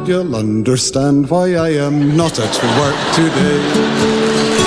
you'll understand why I am not at work today.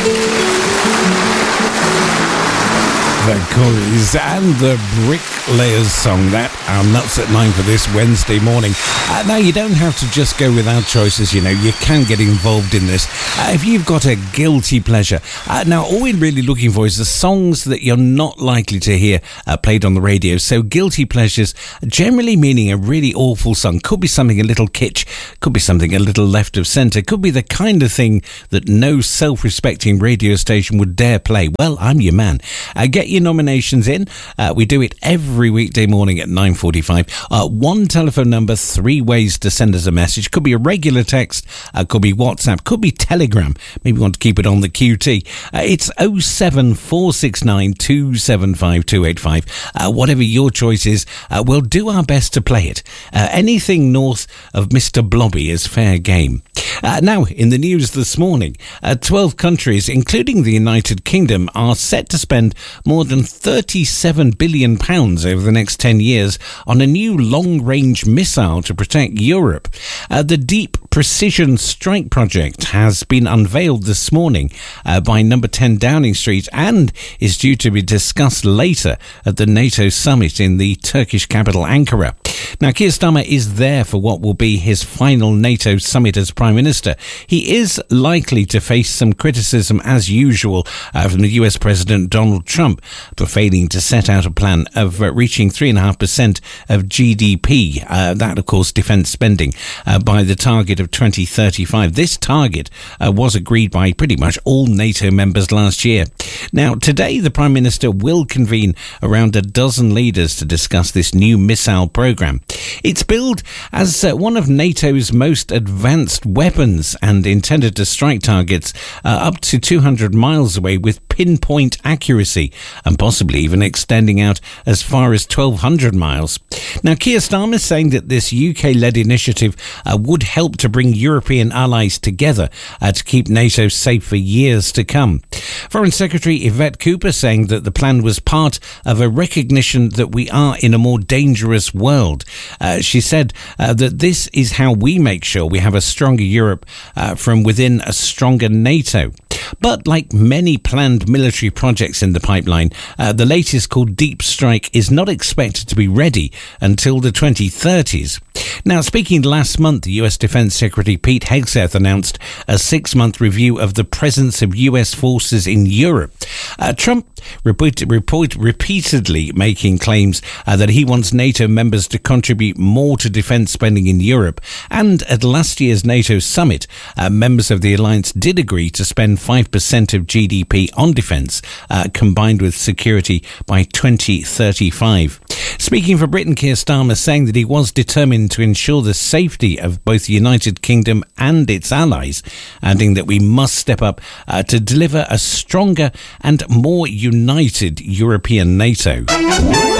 The Corries and the Bricklayers song, that our Nuts at 9 for this Wednesday morning. Now, you don't have to just go without choices, you know, you can get involved in this. If you've got a guilty pleasure. Now, all we're really looking for is the songs that you're not likely to hear played on the radio. So guilty pleasures, generally meaning a really awful song. Could be something a little kitsch, could be something a little left of centre, could be the kind of thing that no self-respecting radio station would dare play. Well, I'm your man. Get your nominations in. We do it every weekday morning at 9:45. One telephone number, 3 ways to send us a message. Could be a regular text, could be WhatsApp, could be Telegram. Maybe you want to keep it on the QT. It's 07469 275 285. Whatever your choice is, we'll do our best to play it. Anything north of Mr. Blobby is fair game. Now, in the news this morning, 12 countries, including the United Kingdom, are set to spend more than £37 billion over the next 10 years on a new long-range missile to protect Europe. The Deep Precision Strike project has been unveiled this morning by number 10 Downing Street and is due to be discussed later at the NATO summit in the Turkish capital Ankara. Now, Keir Starmer is there for what will be his final NATO summit as Prime Minister. He is likely to face some criticism, as usual, from the US President Donald Trump for failing to set out a plan of reaching 3.5% of GDP. That, of course, defence spending by the target of 2035. This target was agreed by pretty much all NATO members last year. Now, today, the Prime Minister will convene around a dozen leaders to discuss this new missile programme. It's billed as one of NATO's most advanced weapons and intended to strike targets up to 200 miles away with pinpoint accuracy and possibly even extending out as far as 1,200 miles. Now, Keir Starmer is saying that this UK-led initiative would help to bring European allies together to keep NATO safe for years to come. Foreign Secretary Yvette Cooper saying that the plan was part of a recognition that we are in a more dangerous world. She said that this is how we make sure we have a stronger Europe from within a stronger NATO. But like many planned military projects in the pipeline, the latest, called Deep Strike, is not expected to be ready until the 2030s. Now, speaking last month, the US Defense Secretary Pete Hegseth announced a 6-month review of the presence of US forces in Europe. Trump repeatedly making claims that he wants NATO members to contribute more to defence spending in Europe. And at last year's NATO summit, members of the alliance did agree to spend 5% of GDP on defence, combined with security, by 2035. Speaking for Britain, Keir Starmer saying that he was determined to ensure the safety of both the United Kingdom and its allies, adding that we must step up to deliver a stronger and more united European NATO.